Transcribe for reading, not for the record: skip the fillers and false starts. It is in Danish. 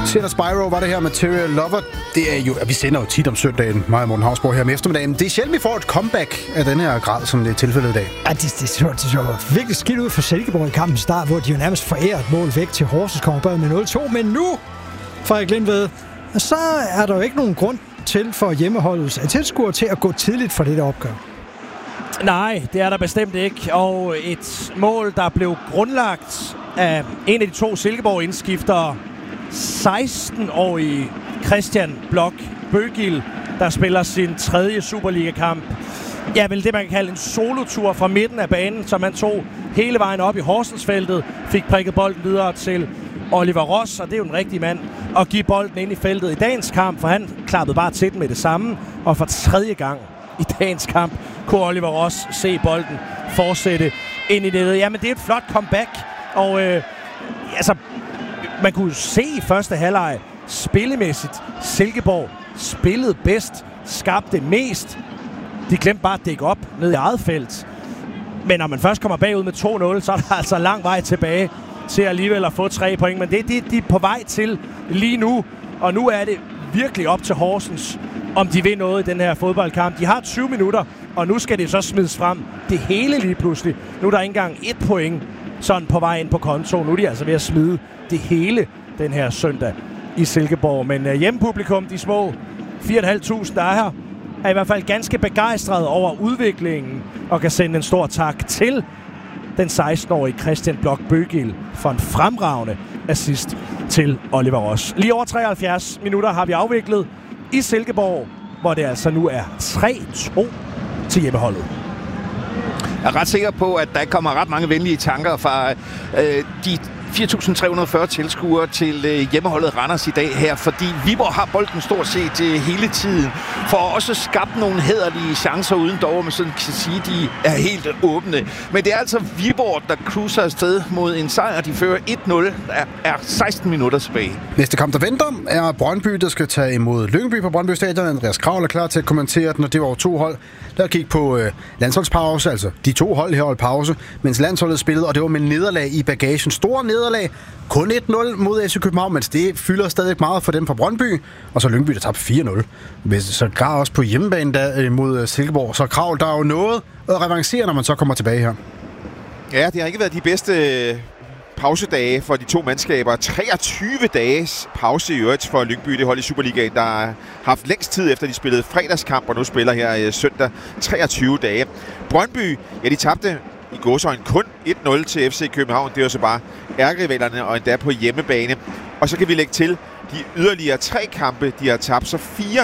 Theater Spyro var det her, Material Lover. Det er jo, vi sender jo tit om søndagen, mig og Morten Hausborg her om eftermiddagen. Det er sjældent, vi får et comeback af den her grad, som det er tilfældet i dag. Ja, det så virkelig skidt ud for Silkeborg i kampens start, hvor de jo nærmest forærer et mål væk til Horsens, kommer bag med 0-2. Men nu, Frederik Lindved, så er der jo ikke nogen grund til for hjemmeholdets tilskuere til at gå tidligt for det der opgør. Nej, det er der bestemt ikke. Og et mål, der blev grundlagt af en af de to Silkeborg-indskiftere, 16-årige Christian Blok Bøgil, der spiller sin 3. Superliga-kamp. Ja, vel det, man kan kalde en solotur fra midten af banen, som man tog hele vejen op i Horsensfeltet, fik prikket bolden videre til Oliver Ross, og det er jo en rigtig mand, at give bolden ind i feltet i dagens kamp, for han klappede bare til den med det samme, og for 3. gang i dagens kamp kunne Oliver Ross se bolden fortsætte ind i nettet. Jamen, det er et flot comeback, og man kunne se i første halvleg spillemæssigt, Silkeborg spillede bedst, skabte mest. De glemte bare at dække op ned i eget felt. Men når man først kommer bagud med 2-0, så er der altså lang vej tilbage til alligevel at få 3 point. Men det er det, de er på vej til lige nu. Og nu er det virkelig op til Horsens, om de vil noget i den her fodboldkamp. De har 20 minutter, og nu skal det så smides frem. Det hele lige pludselig. Nu er der ikke engang 1 point sådan på vej ind på konto. Nu er de altså ved at smide det hele den her søndag i Silkeborg. Men hjemmepublikum, de små 4.500, der er her, er i hvert fald ganske begejstret over udviklingen og kan sende en stor tak til den 16-årige Christian Blok Bøgil for en fremragende assist til Oliver Ross. Lige over 73 minutter har vi afviklet i Silkeborg, hvor det altså nu er 3-2 til hjemmeholdet. Jeg er ret sikker på, at der ikke kommer ret mange venlige tanker fra de 4.340 tilskuere til hjemmeholdet Randers i dag her, fordi Viborg har bolden stort set hele tiden, for også skabt nogle hæderlige chancer uden dog, man sådan kan sige, de er helt åbne. Men det er altså Viborg, der cruiser afsted mod en sejr. De fører 1-0. Der er 16 minutter tilbage. Næste kamp, der venter, er Brøndby, der skal tage imod Lyngby på Brøndby Stadion. Andreas Kravl er klar til at kommentere den, og det var jo 2 hold, der gik på landsholdspause, altså de 2 hold her holdt pause, mens landsholdet spillede, og det var med nederlag i bagagen. Store nederlag. Kun 1-0 mod FC København, men det fylder stadig meget for dem fra Brøndby. Og så Lyngby, der tabte 4-0. Så gar også på hjemmebane der mod Silkeborg. Så Kravl, der er jo noget at revancere, når man så kommer tilbage her. Ja, det har ikke været de bedste pausedage for de 2 mandskaber. 23 dages pause i øvrigt for Lyngby, det hold i Superligaen, der har haft længst tid efter, de spillede fredagskamp, og nu spiller her søndag 23 dage. Brøndby, ja, de tabte i gåseøjne kun 1-0 til FC København. Det er jo så bare ærgerivalerne, og endda på hjemmebane. Og så kan vi lægge til de yderligere 3 kampe, de har tabt. Så 4